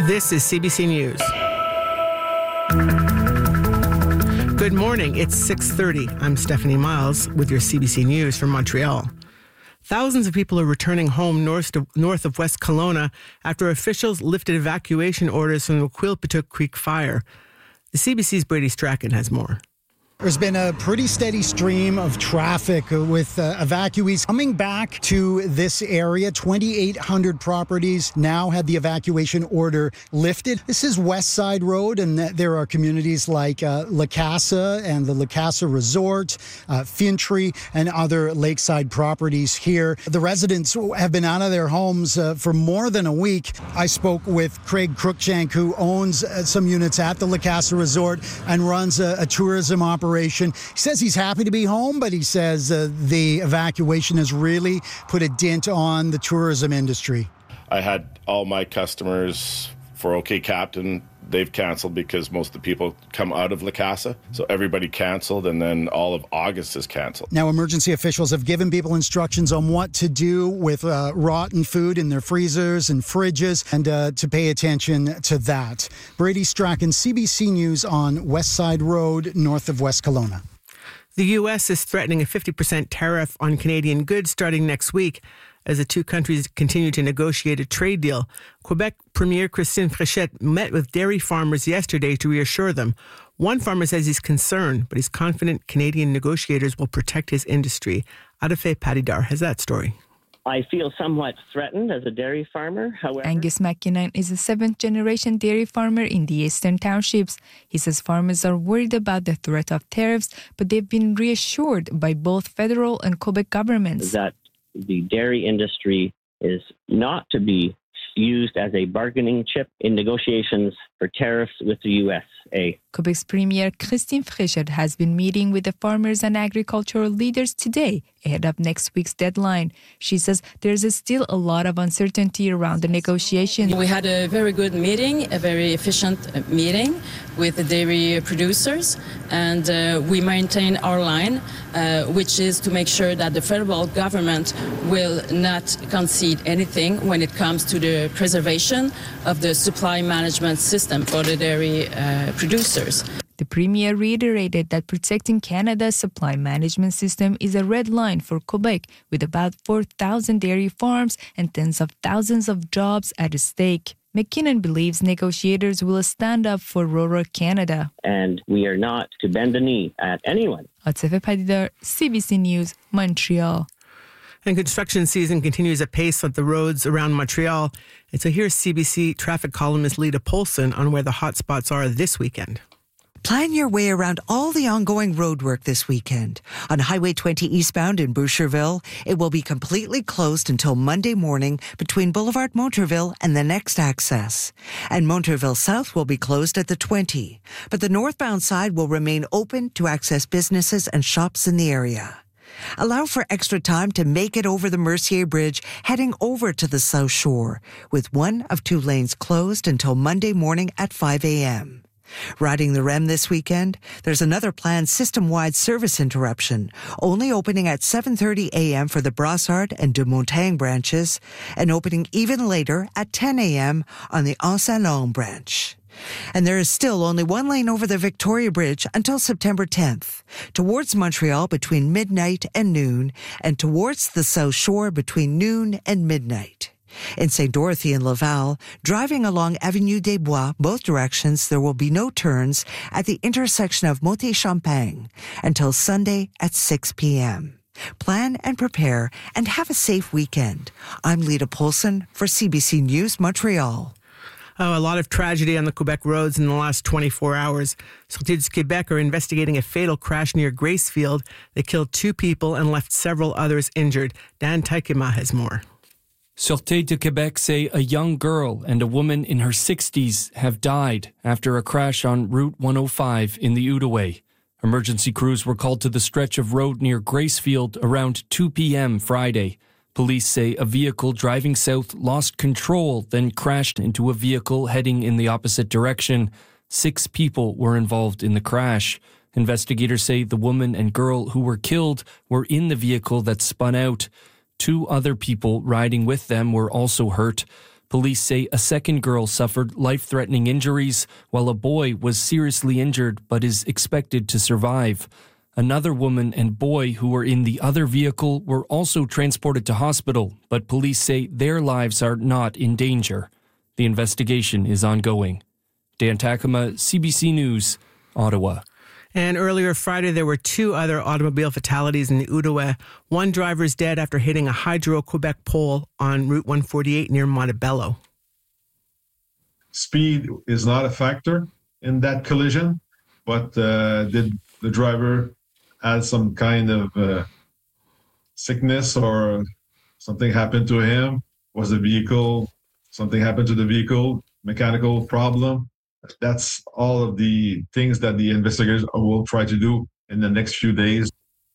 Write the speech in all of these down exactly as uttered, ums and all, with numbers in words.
This is C B C News. Good morning. It's six thirty. I'm Stephanie Miles with your C B C News from Montreal. Thousands of people are returning home north of, north of West Kelowna after officials lifted evacuation orders from the Quilpatuck Creek fire. The C B C's Brady Strachan has more. There's been a pretty steady stream of traffic with uh, evacuees coming back to this area. twenty-eight hundred properties now had the evacuation order lifted. This is West Side Road, and there are communities like uh, La Casa and the La Casa Resort, uh, Fintry, and other lakeside properties here. The residents have been out of their homes uh, for more than a week. I spoke with Craig Cruikshank, who owns uh, some units at the La Casa Resort and runs a, a tourism operation. He says he's happy to be home, but he says uh, the evacuation has really put a dent on the tourism industry. I had all my customers for OK Captain. They've canceled because most of the people come out of La Casa. So everybody canceled, and then all of August is canceled. Now, emergency officials have given people instructions on what to do with uh, rotten food in their freezers and fridges, and uh, to pay attention to that. Brady Strachan, C B C News on West Side Road, north of West Kelowna. The U S is threatening a fifty percent tariff on Canadian goods starting next week as the two countries continue to negotiate a trade deal. Quebec Premier Christine Fréchette met with dairy farmers yesterday to reassure them. One farmer says he's concerned, but he's confident Canadian negotiators will protect his industry. Adafe Padidar has that story. I feel somewhat threatened as a dairy farmer. However, Angus McKinnon is a seventh-generation dairy farmer in the Eastern Townships. He says farmers are worried about the threat of tariffs, but they've been reassured by both federal and Quebec governments that the dairy industry is not to be used as a bargaining chip in negotiations for tariffs with the U S A. Quebec's Premier Christine Fréchette has been meeting with the farmers and agricultural leaders today ahead of next week's deadline. She says there's still a lot of uncertainty around the negotiations. We had a very good meeting, a very efficient meeting with the dairy producers, and uh, we maintain our line, uh, which is to make sure that the federal government will not concede anything when it comes to the preservation of the supply management system for the dairy uh, producers. The Premier reiterated that protecting Canada's supply management system is a red line for Quebec, with about four thousand dairy farms and tens of thousands of jobs at stake. McKinnon believes negotiators will stand up for rural Canada. And we are not to bend the knee at anyone. Adafe Padidar, C B C News, Montreal. And construction season continues at pace on the roads around Montreal. And so here's C B C traffic columnist Lita Polson on where the hot spots are this weekend. Plan your way around all the ongoing roadwork this weekend. On Highway twenty eastbound in Boucherville, it will be completely closed until Monday morning between Boulevard Monterville and the next access. And Monterville South will be closed at the twenty, but the northbound side will remain open to access businesses and shops in the area. Allow for extra time to make it over the Mercier Bridge heading over to the South Shore, with one of two lanes closed until Monday morning at five a.m. Riding the R E M this weekend, there's another planned system-wide service interruption, only opening at seven thirty a.m. for the Brassard and de Montagne branches, and opening even later at ten a.m. on the Anse-Saint-Laurent branch. And there is still only one lane over the Victoria Bridge until September tenth, towards Montreal between midnight and noon, and towards the South Shore between noon and midnight. In Saint Dorothy and Laval, driving along Avenue des Bois, both directions, there will be no turns at the intersection of Montée-Champagne until Sunday at six p.m. Plan and prepare and have a safe weekend. I'm Lita Polson for C B C News, Montreal. Oh, a lot of tragedy on the Quebec roads in the last twenty-four hours. Sûreté du Québec are investigating a fatal crash near Gracefield that killed two people and left several others injured. Dan Taikema has more. Sûreté du Québec say a young girl and a woman in her sixties have died after a crash on Route one oh five in the Outaouais. Emergency crews were called to the stretch of road near Gracefield around two p.m. Friday. Police say a vehicle driving south lost control, then crashed into a vehicle heading in the opposite direction. Six people were involved in the crash. Investigators say the woman and girl who were killed were in the vehicle that spun out. Two other people riding with them were also hurt. Police say a second girl suffered life-threatening injuries, while a boy was seriously injured but is expected to survive. Another woman and boy who were in the other vehicle were also transported to hospital, but police say their lives are not in danger. The investigation is ongoing. Dan Takama, C B C News, Ottawa. And earlier Friday, there were two other automobile fatalities in the Outaouais. One driver is dead after hitting a Hydro-Quebec pole on Route one forty-eight near Montebello. Speed is not a factor in that collision, but uh, did the driver have some kind of uh, sickness or something happened to him? Was the vehicle, something happened to the vehicle, mechanical problem? That's all of the things that the investigators will try to do in the next few days.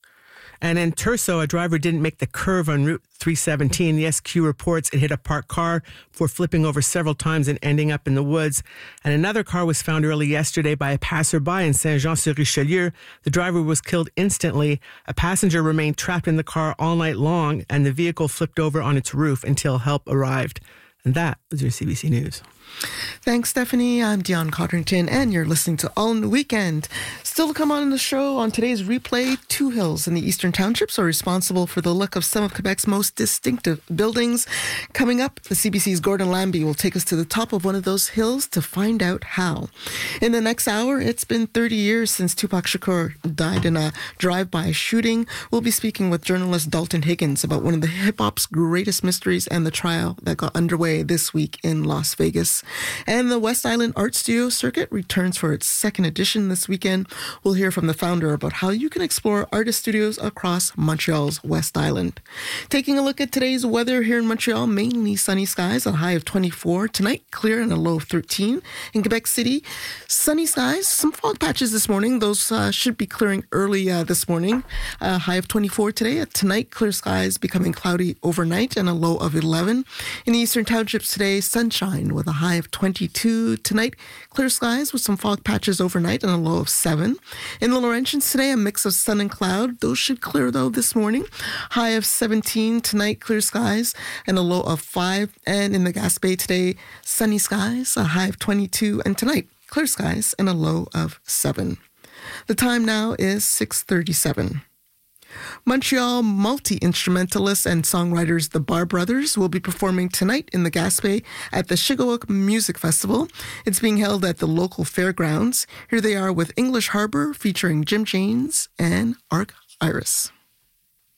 And in Turso, a driver didn't make the curve on Route three seventeen. The S Q reports it hit a parked car before flipping over several times and ending up in the woods. And another car was found early yesterday by a passerby in Saint-Jean-sur-Richelieu. The driver was killed instantly. A passenger remained trapped in the car all night long, and the vehicle flipped over on its roof until help arrived. And that was your C B C News. Thanks, Stephanie. I'm Dion Cotterton, and you're listening to All in the Weekend. Still to come on the show on today's replay, two hills in the Eastern Townships are responsible for the look of some of Quebec's most distinctive buildings. Coming up, the C B C's Gordon Lambie will take us to the top of one of those hills to find out how. In the next hour, it's been thirty years since Tupac Shakur died in a drive-by shooting. We'll be speaking with journalist Dalton Higgins about one of the hip-hop's greatest mysteries and the trial that got underway this week in Las Vegas. And the West Island Art Studio Circuit returns for its second edition this weekend. We'll hear from the founder about how you can explore artist studios across Montreal's West Island. Taking a look at today's weather here in Montreal, mainly sunny skies, a high of twenty-four. Tonight, clear and a low of thirteen. In Quebec City, sunny skies, some fog patches this morning. Those uh, should be clearing early uh, this morning. A high of twenty-four today. Tonight, clear skies becoming cloudy overnight and a low of eleven. In the Eastern Townships today, sunshine with a high of twenty-two. Tonight, clear skies with some fog patches overnight and a low of seven. In the Laurentians today, a mix of sun and cloud. Those should clear, though, this morning. High of seventeen. Tonight, clear skies and a low of five. And in the Gaspé today, sunny skies, a high of twenty-two. And tonight, clear skies and a low of seven. The time now is six thirty-seven. Montreal multi-instrumentalists and songwriters the Bar Brothers will be performing tonight in the Gaspé at the Shigawak Music Festival. It's being held at the local fairgrounds. Here they are with English Harbor featuring Jim James and Arc Iris.